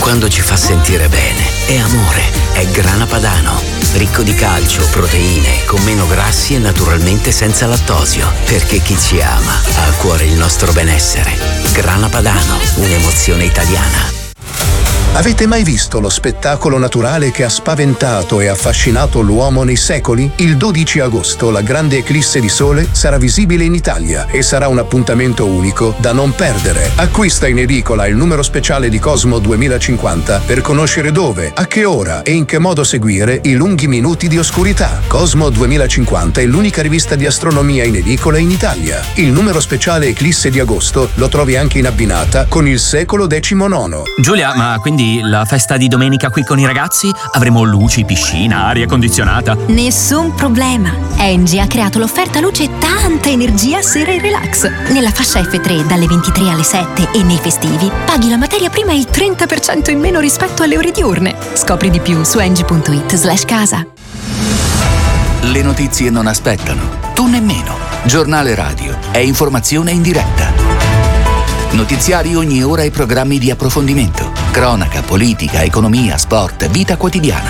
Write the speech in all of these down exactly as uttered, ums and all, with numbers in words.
quando ci fa sentire bene. È amore, è Grana Padano, ricco di calcio, proteine, con meno grassi e naturalmente senza lattosio, perché chi ci ama ha a cuore il nostro benessere. Grana Padano, un'emozione italiana. Avete mai visto lo spettacolo naturale che ha spaventato e affascinato l'uomo nei secoli? Il dodici agosto la grande eclisse di sole sarà visibile in Italia e sarà un appuntamento unico da non perdere. Acquista in edicola il numero speciale di Cosmo duemilacinquanta per conoscere dove, a che ora e in che modo seguire i lunghi minuti di oscurità. Cosmo duemilacinquanta è l'unica rivista di astronomia in edicola in Italia. Il numero speciale eclisse di agosto lo trovi anche in abbinata con il secolo diciannove. Giulia, ma quindi la festa di domenica qui con i ragazzi? Avremo luci, piscina, aria condizionata? Nessun problema. Engie ha creato l'offerta luce e tanta energia sera e relax. Nella fascia effe tre dalle ventitré alle sette e nei festivi paghi la materia prima il trenta per cento in meno rispetto alle ore diurne. Scopri di più su engie punto it slash casa. Le notizie non aspettano, tu nemmeno. Giornale Radio è informazione in diretta. Notiziari ogni ora e programmi di approfondimento. Cronaca, politica, economia, sport, vita quotidiana.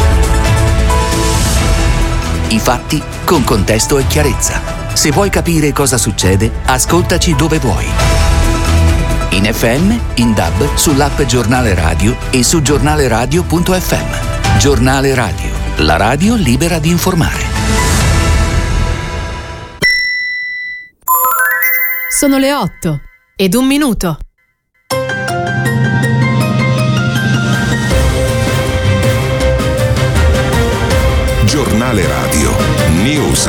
I fatti con contesto e chiarezza. Se vuoi capire cosa succede, ascoltaci dove vuoi. In effe emme, in D A B, sull'app Giornale Radio e su giornaleradio punto effe emme. Giornale Radio, la radio libera di informare. Sono le otto ed un minuto. Giornale Radio News.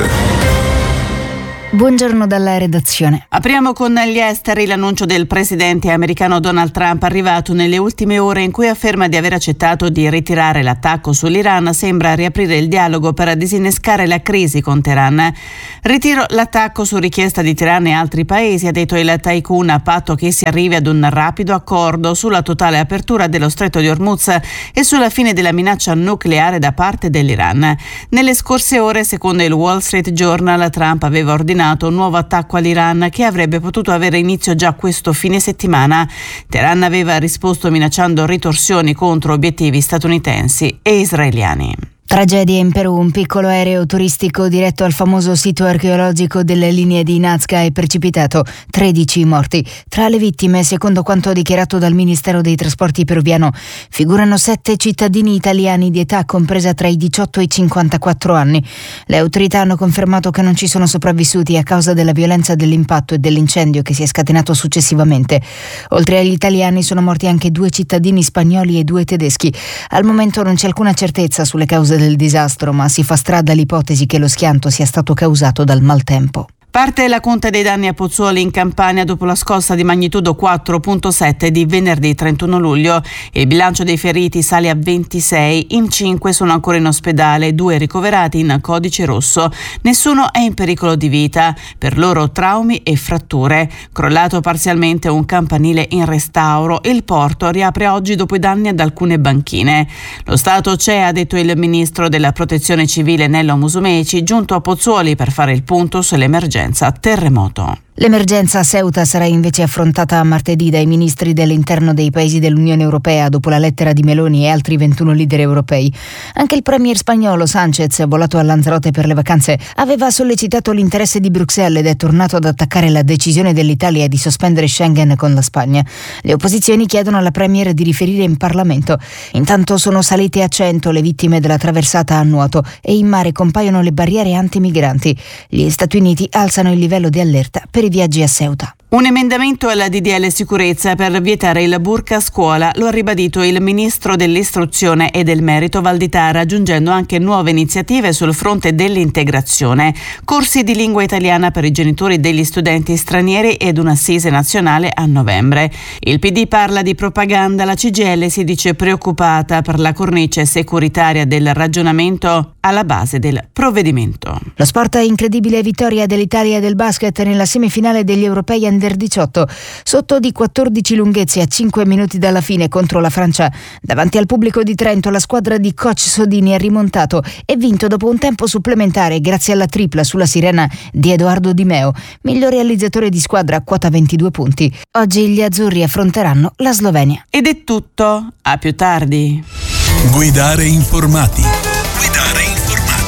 Buongiorno dalla redazione. Apriamo con gli esteri. L'annuncio del presidente americano Donald Trump, arrivato nelle ultime ore, in cui afferma di aver accettato di ritirare l'attacco sull'Iran, sembra riaprire il dialogo per disinnescare la crisi con Teheran. Ritiro l'attacco su richiesta di Teheran e altri paesi, ha detto il tycoon, a patto che si arrivi ad un rapido accordo sulla totale apertura dello stretto di Hormuz e sulla fine della minaccia nucleare da parte dell'Iran. Nelle scorse ore, secondo il Wall Street Journal, Trump aveva ordinato un nuovo attacco all'Iran che avrebbe potuto avere inizio già questo fine settimana. Teheran aveva risposto minacciando ritorsioni contro obiettivi statunitensi e israeliani. Tragedia in Perù. Un piccolo aereo turistico diretto al famoso sito archeologico delle linee di Nazca è precipitato. tredici morti. Tra le vittime, secondo quanto dichiarato dal Ministero dei Trasporti peruviano, figurano sette cittadini italiani di età compresa tra i diciotto e i cinquantaquattro anni. Le autorità hanno confermato che non ci sono sopravvissuti a causa della violenza dell'impatto e dell'incendio che si è scatenato successivamente. Oltre agli italiani sono morti anche due cittadini spagnoli e due tedeschi. Al momento non c'è alcuna certezza sulle cause del disastro, ma si fa strada l'ipotesi che lo schianto sia stato causato dal maltempo. Parte la conta dei danni a Pozzuoli in Campania dopo la scossa di magnitudo quattro virgola sette di venerdì trentuno luglio. Il bilancio dei feriti sale a ventisei, in cinque sono ancora in ospedale, due ricoverati in codice rosso. Nessuno è in pericolo di vita, per loro traumi e fratture. Crollato parzialmente un campanile in restauro, il porto riapre oggi dopo i danni ad alcune banchine. Lo Stato c'è, ha detto il ministro della Protezione Civile Nello Musumeci, giunto a Pozzuoli per fare il punto sull'emergenza terremoto. L'emergenza a Ceuta sarà invece affrontata martedì dai ministri dell'interno dei paesi dell'Unione Europea dopo la lettera di Meloni e altri ventuno leader europei. Anche il premier spagnolo Sánchez, volato a Lanzarote per le vacanze, aveva sollecitato l'interesse di Bruxelles ed è tornato ad attaccare la decisione dell'Italia di sospendere Schengen con la Spagna. Le opposizioni chiedono alla premier di riferire in Parlamento. Intanto sono salite a cento le vittime della traversata a nuoto e in mare compaiono le barriere antimigranti. Gli Stati Uniti alzano il livello di allerta per i viaggi a Ceuta. Un emendamento alla D D L sicurezza per vietare il burka a scuola lo ha ribadito il ministro dell'istruzione e del merito Valditara, aggiungendo anche nuove iniziative sul fronte dell'integrazione, corsi di lingua italiana per i genitori degli studenti stranieri ed un'assise nazionale a novembre. Il P D parla di propaganda, la C G I L si dice preoccupata per la cornice securitaria del ragionamento alla base del provvedimento. Lo sport è incredibile vittoria dell'Italia del basket nella semifinale degli europei andini dell'Under diciotto. Sotto di quattordici lunghezze a cinque minuti dalla fine contro la Francia. Davanti al pubblico di Trento la squadra di coach Sodini ha rimontato e vinto dopo un tempo supplementare grazie alla tripla sulla sirena di Edoardo Di Meo, miglior realizzatore di squadra a quota ventidue punti. Oggi gli azzurri affronteranno la Slovenia. Ed è tutto, a più tardi. Guidare informati. Guidare informati.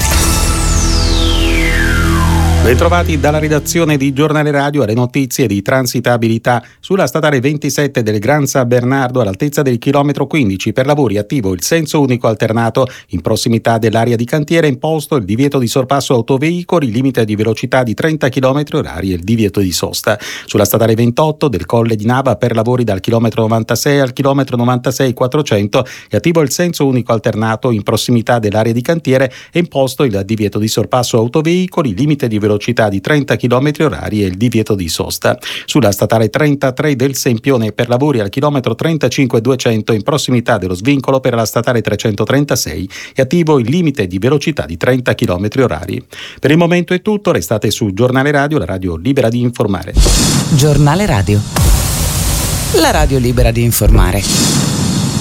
Bentrovati dalla redazione di Giornale Radio alle notizie di transitabilità. Sulla statale ventisette del Gran San Bernardo, all'altezza del chilometro quindici, per lavori attivo il senso unico alternato. In prossimità dell'area di cantiere è imposto il divieto di sorpasso autoveicoli, limite di velocità di trenta chilometri orari e il divieto di sosta. Sulla statale ventotto del Colle di Nava, per lavori dal chilometro novantasei al chilometro novantasei quattrocento, è attivo il senso unico alternato. In prossimità dell'area di cantiere è imposto il divieto di sorpasso autoveicoli, limite di velocità velocità di trenta chilometri orari e il divieto di sosta. Sulla statale trentatré del Sempione, per lavori al chilometro trentacinque duecento, in prossimità dello svincolo per la statale trecentotrentasei, è attivo il limite di velocità di trenta chilometri orari. Per il momento è tutto, restate su Giornale Radio, la radio libera di informare. Giornale Radio, la radio libera di informare.